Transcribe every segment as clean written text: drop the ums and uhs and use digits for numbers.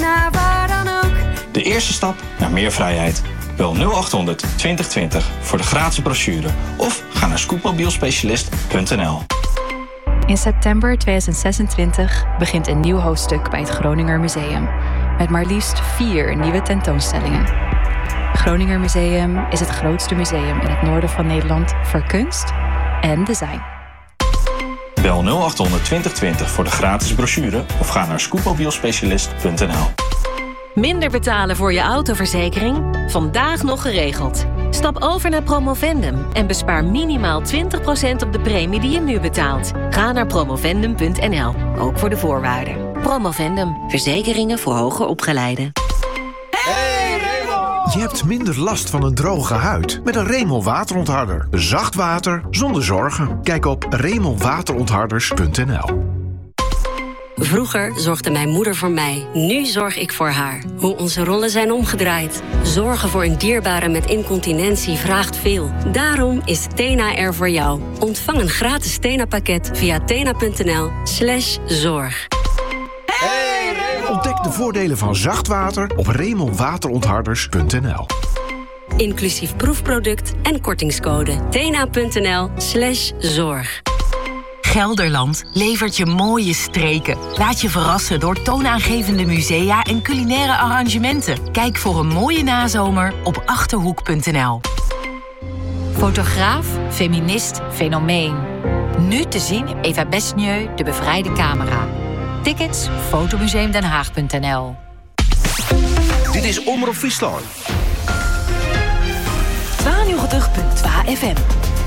naar waar dan ook. De eerste stap naar meer vrijheid. Bel 0800 2020 voor de gratis brochure of ga naar scootmobielspecialist.nl. In september 2026 begint een nieuw hoofdstuk bij het Groninger Museum. Met maar liefst 4 nieuwe tentoonstellingen. Het Groninger Museum is het grootste museum in het noorden van Nederland voor kunst en design. Bel 0800 2020 voor de gratis brochure of ga naar scootmobielspecialist.nl. Minder betalen voor je autoverzekering? Vandaag nog geregeld. Stap over naar Promovendum en bespaar minimaal 20% op de premie die je nu betaalt. Ga naar promovendum.nl, ook voor de voorwaarden. Promovendum, verzekeringen voor hoger opgeleiden. Je hebt minder last van een droge huid met een Remel waterontharder. Zacht water zonder zorgen. Kijk op remelwaterontharders.nl. Vroeger zorgde mijn moeder voor mij. Nu zorg ik voor haar. Hoe onze rollen zijn omgedraaid. Zorgen voor een dierbare met incontinentie vraagt veel. Daarom is Tena er voor jou. Ontvang een gratis Tena-pakket via tena.nl/zorg. Ontdek de voordelen van zacht water op remelwaterontharders.nl. Inclusief proefproduct en kortingscode. tena.nl/zorg. Gelderland levert je mooie streken. Laat je verrassen door toonaangevende musea en culinaire arrangementen. Kijk voor een mooie nazomer op Achterhoek.nl. Fotograaf, feminist, fenomeen. Nu te zien in Eva Besnieu, De Bevrijde Camera. Tickets, fotomuseumdenhaag.nl. Dit is Omroep Friesland. 92.2 FM.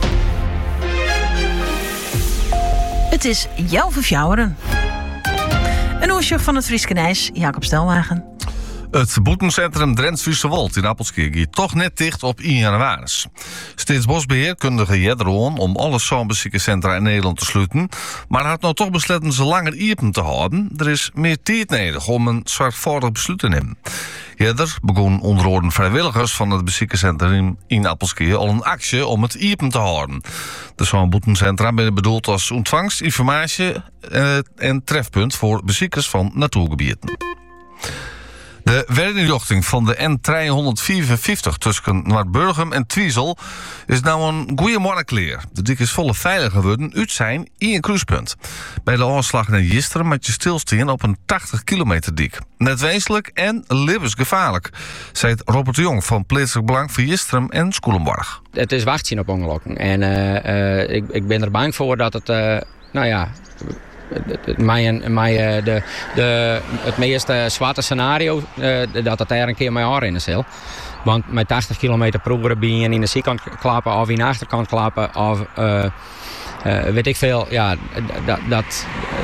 Het is Jelve Fjouweren. Een oersje van het Frieske Nijs, Jacob Stelwagen. Het boetencentrum Drents-Friese Wold in Appelskirk gaat toch net dicht op 1 januari. Steeds Bosbeheer kundige Jedroon om alle zoombeziekencentra in Nederland te sluiten, maar had nou toch besloten ze langer open te houden. Er is meer tijd nodig om een zorgvuldig besluit te nemen. Eerder begon onder andere vrijwilligers van het beziekencentrum in Appelskirk al een actie om het open te houden. De zoonboetencentra zijn bedoeld als ontvangst, informatie en trefpunt voor beziekers van natuurgebieden. De werkinrichting van de N354 tussen Noordburgum en Twiesel is nou een goede morgenkleer. De dik is volle veilig geworden uit zijn in een kruispunt. Bij de aanslag naar gisteren moet je stilstaan op een 80 kilometer dik. Net wezenlijk en levensgevaarlijk, zei Robert de Jong van Plaatselijk Belang voor Jistrum en Scoelenborg. Het is wachten op ongelukken en ik ben er bang voor dat het, het meest zwarte scenario, dat het er een keer mee aanrennen zal. Want met 80 kilometer proberen ben je in de zijkant klappen of in de achterkant klappen of weet ik veel. Ja, dat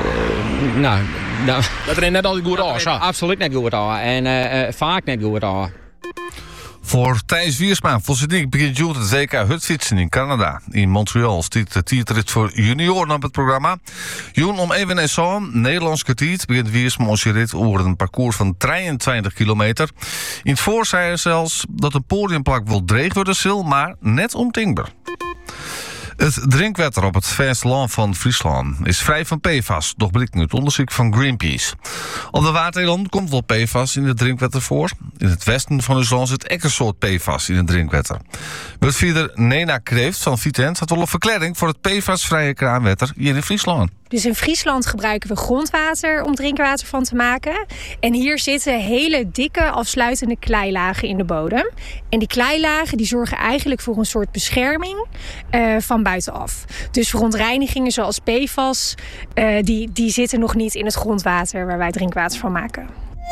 er net altijd goed aan. Absoluut net goed aan en vaak net goed aan. Voor Thijs Wiersma van Zedijk begint Jules het WK hutfietsen in Canada. In Montreal stiet de tijdrit voor junioren op het programma. Joen om even en zo, Nederlands kwartier, begint Wiersma onze rit over een parcours van 23 kilometer. In het voor zei hij zelfs dat de podiumplak wel dreig worden zal, maar net ontingbaar. Het drinkwater op het vasteland van Friesland is vrij van PFAS, doch blijkt nu het onderzoek van Greenpeace. Op de Waterland komt wel PFAS in het drinkwater voor. In het westen van ons land zit ook een soort PFAS in het drinkwater. Wetvieder Nena Kreeft van Vitent had wel een verklaring voor het PFAS-vrije kraanwater hier in Friesland. Dus in Friesland gebruiken we grondwater om drinkwater van te maken. En hier zitten hele dikke afsluitende kleilagen in de bodem. En die kleilagen die zorgen eigenlijk voor een soort bescherming van buitenaf. Dus verontreinigingen zoals PFAS, die zitten nog niet in het grondwater waar wij drinkwater van maken.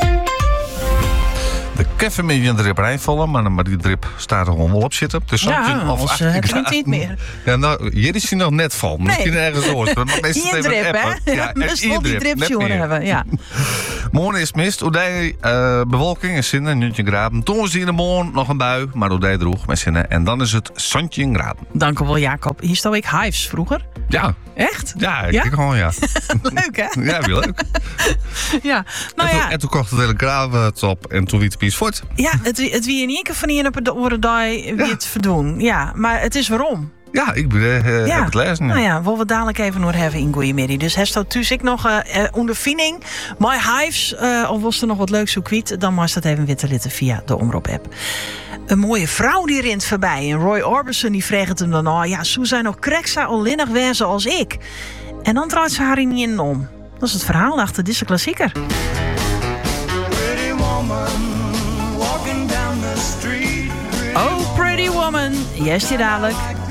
De keffen met een drip rijvallen, maar die drip staat er gewoon wel op zitten. Dus anders heb je niet meer. Ja, nou, hier is hij nog net van. Misschien ergens hoort. Maar meestal even drip, hè? Ja, meestal die drip hebben, ja. Morgen is mist, Oedij bewolking en zinnen, 19 graden. Toen zien in de morgen nog een bui, maar Oedij droeg met zinnen. En dan is het 17 graden. Dank u wel, Jacob. Hier stond ik Hives vroeger. Ja. Echt? Ja, ik gewoon, ja. Leuk, hè? Ja, heel leuk. Ja, nou en, en toen kocht het hele graven op en toen wie het pies voort. Ja, het wie in één keer van hier op de oren die wie het verdoen. Ja, maar het is waarom. Ja, ik heb het lezen. Nou ja, wat we dadelijk even nog hebben in Goeiemiddag. Dus hij staat dus ik nog ondervinding. My Hives, of was er nog wat leuks zo kwijt, dan was dat even witte litten via de Omroep-app. Een mooie vrouw die rent voorbij. En Roy Orbison die vraagt hem dan, zo zijn nog kreksa onlinnig wezen als ik. En dan draait ze haar niet in om. Dat is het verhaal achter deze klassieker. Oh, Pretty Woman. Yes, je dadelijk.